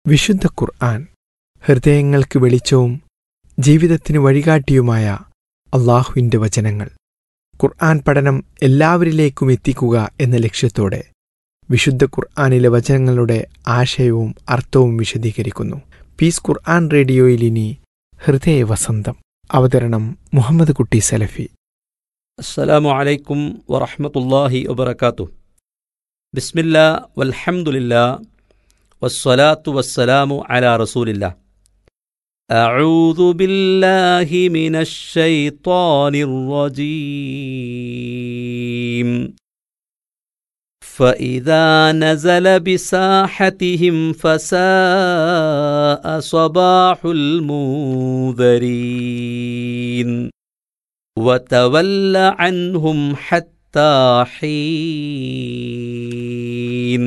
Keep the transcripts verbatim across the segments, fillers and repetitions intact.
വിശുദ്ധ ഖുർആൻ ഹൃദയങ്ങൾക്ക് വെളിച്ചവും ജീവിതത്തിന് വഴികാട്ടിയുമായ അള്ളാഹുവിൻ്റെ വചനങ്ങൾ. ഖുർആൻ പഠനം എല്ലാവരിലേക്കും എത്തിക്കുക എന്ന ലക്ഷ്യത്തോടെ വിശുദ്ധ ഖുർആനിലെ വചനങ്ങളുടെ ആശയവും അർത്ഥവും വിശദീകരിക്കുന്നു. പീസ് ഖുർആൻ റേഡിയോയിൽ ഇനി ഹൃദയവസന്തം. അവതരണം മുഹമ്മദ് കുട്ടി സലഫി. അസ്സലാമു അലൈക്കും വറഹ്മത്തുള്ളാഹി വബറകാതുഹു. ബിസ്മില്ലാ വൽഹംദുലില്ലാ വസ്സലാത്തു വസ്സലാമു അലാ റസൂലില്ലാ. അഊദു ബില്ലാഹി മിനശ് ശൈത്വാനിർ റജീം. ഫഇദാ നസല ബിസാഹതിഹിം ഫസാഅ സ്വബാഹുൽ മുൻദരീൻ വതവല്ല അൻഹും ഹത്താ ഹീൻ.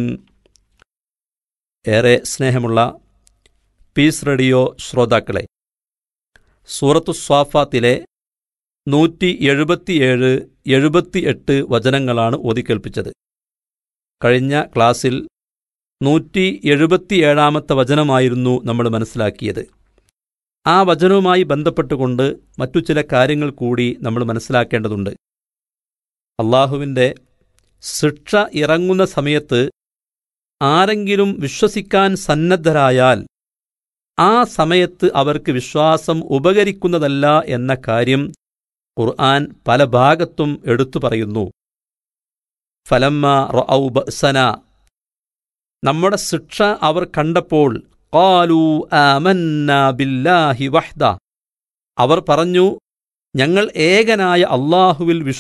ഏറെ സ്നേഹമുള്ള പീസ് റേഡിയോ ശ്രോതാക്കളെ, സൂറത്തു സ്വാഫാത്തിലെ നൂറ്റി എഴുപത്തിയേഴ് എഴുപത്തി എട്ട് വചനങ്ങളാണ് ഓതിക്കേൾപ്പിച്ചത്. കഴിഞ്ഞ ക്ലാസ്സിൽ നൂറ്റി എഴുപത്തിയേഴാമത്തെ വചനമായിരുന്നു നമ്മൾ മനസ്സിലാക്കിയത്. ആ വചനവുമായി ബന്ധപ്പെട്ടുകൊണ്ട് മറ്റു ചില കാര്യങ്ങൾ കൂടി നമ്മൾ മനസ്സിലാക്കേണ്ടതുണ്ട്. അള്ളാഹുവിൻ്റെ ശിക്ഷ ഇറങ്ങുന്ന സമയത്ത് ആരെങ്കിലും വിശ്വസിക്കാൻ സന്നദ്ധരായാൽ ആ സമയത്ത് അവർക്ക് വിശ്വാസം ഉപകരിക്കുന്നതല്ല എന്ന കാര്യം ഖുർആൻ പല ഭാഗത്തും എടുത്തു പറയുന്നു. ഫലമ്മ റഔ ബഅസന, നമ്മുടെ ശിക്ഷ അവർ കണ്ടപ്പോൾ, ഖാലൂ ആമന്നാ ബില്ലാഹി വഹ്ദ, അവർ പറഞ്ഞു, ഞങ്ങൾ ഏകനായ അള്ളാഹുവിൽ